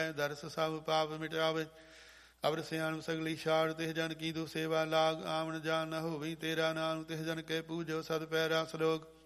ਦਰਸ ਸਭ ਪਾਪ ਮਿਟਾਵੇ। ਅਵਰ ਸਿਆਣ ਸਗਲੀ ਛਾੜ ਤਿਹ ਜਨ ਕੀ ਤੂੰ ਸੇਵਾ ਲਾਗ। ਆਵਣ ਜਾਨ ਨ ਹੋਵੀ ਤੇਰਾ ਨਾਮ ਤਿਹ ਜਨ ਕੇ ਪੂਜੋ ਸਦ ਪੈਰਾ ਸਲੋਕ।